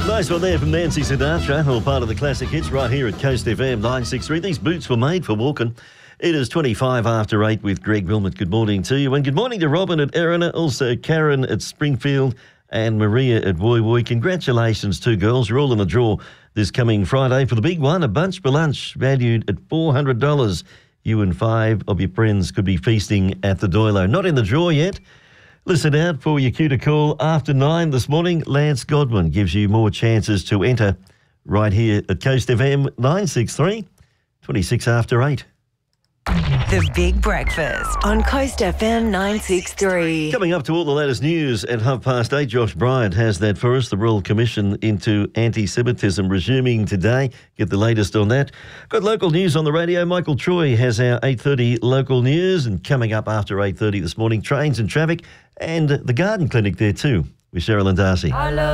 Nice one there from Nancy Sinatra, all part of the classic hits right here at Coast FM 963. These boots were made for walking. It is 25 after 8 with Greg Wilmot. Good morning to you. And good morning to Robin at Erina, also Karen at Springfield and Maria at Woy Woy. Congratulations, two girls. You're all in the draw this coming Friday for the big one, a bunch for lunch valued at $400. You and 5 of your friends could be feasting at the Doilo. Not in the draw yet. Listen out for your cue to call after 9 this morning. Lance Godwin gives you more chances to enter right here at Coast FM 963, 26 after 8. The Big Breakfast on Coast FM 963. Coming up to all the latest news at 8:30, Josh Bryant has that for us. The Royal Commission into Anti-Semitism resuming today. Get the latest on that. Got local news on the radio. Michael Troy has our 8:30 local news, and coming up after 8:30 this morning, trains and traffic and the garden clinic there too with Cheryl and Darcy.